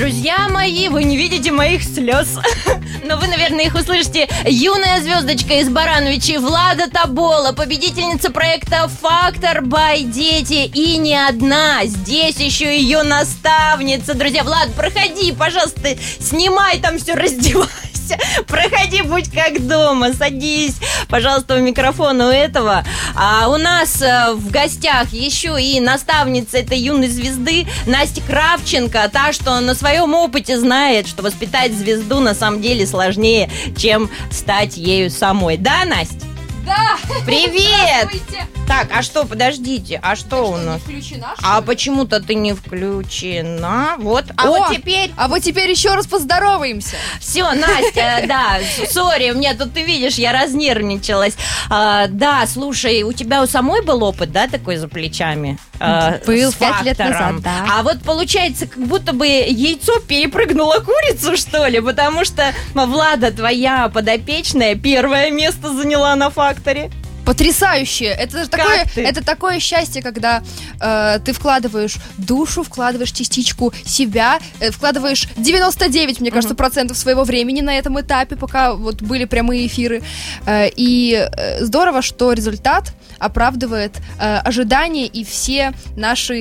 Друзья мои, вы не видите моих слез. Но вы, наверное, их услышите. Юная звездочка из Барановичей Влада Тобола, победительница проекта «Фактор бай Дети». И не одна, здесь еще ее наставница. Друзья, Влад, проходи, пожалуйста, снимай там все, раздевайся. Проходи, будь как дома, садись, пожалуйста, у микрофона у этого. А у нас в гостях еще и наставница этой юной звезды Настя Кравченко, та, что на своем опыте знает, что воспитать звезду на самом деле сложнее, чем стать ею самой. Да, Настя? Да! Привет! Так, а что, подождите, а что у нас? Не включена, что А ли? почему-то ты не включена. Вот, Вот теперь еще раз поздороваемся. все, Настя, да, сори, мне тут, ты видишь, я разнервничалась. Да, слушай, у тебя у самой был опыт, да, такой за плечами? Был с 5 лет фактором. назад, да. А вот получается, как будто бы яйцо перепрыгнуло курицу, что ли, потому что Влада, твоя подопечная, первое место заняла на факторе. Потрясающе! Это ты? такое счастье, когда ты вкладываешь душу, вкладываешь частичку себя, вкладываешь 99, мне кажется, процентов своего времени на этом этапе, пока вот были прямые эфиры. И здорово, что результат оправдывает ожидания и все наши